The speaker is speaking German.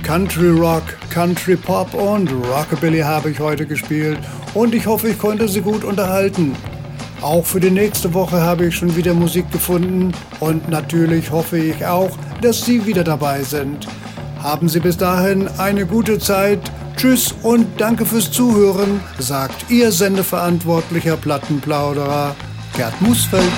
Country Rock, Country Pop und Rockabilly habe ich heute gespielt und ich hoffe, ich konnte Sie gut unterhalten. Auch für die nächste Woche habe ich schon wieder Musik gefunden und natürlich hoffe ich auch, dass Sie wieder dabei sind. Haben Sie bis dahin eine gute Zeit. Tschüss und danke fürs Zuhören, sagt Ihr Sendeverantwortlicher Plattenplauderer Gerd Musfeld.